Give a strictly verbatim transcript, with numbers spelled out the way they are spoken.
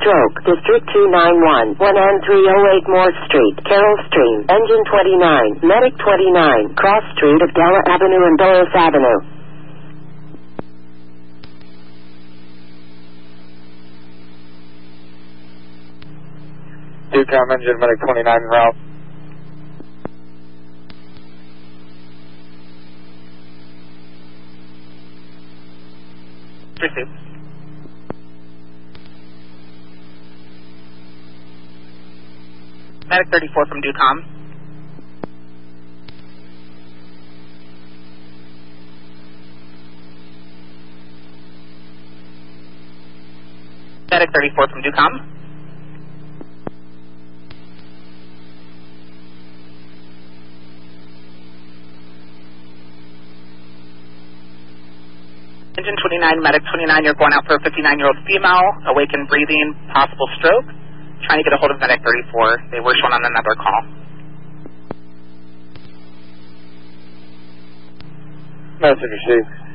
stroke. District two nine one, one N three oh eight Moore Street, Carroll Stream, engine twenty-nine, medic twenty-nine, cross street of Della Avenue and Dulles Avenue. two-com engine, medic twenty-nine route. Received. Medic thirty-four from DUCOM. Medic thirty-four from DUCOM. Engine twenty-nine, medic twenty-nine, you're going out for a fifty-nine-year-old female, awakened breathing, possible stroke. Trying to get a hold of medic thirty-four. They were shown on another call. Message received.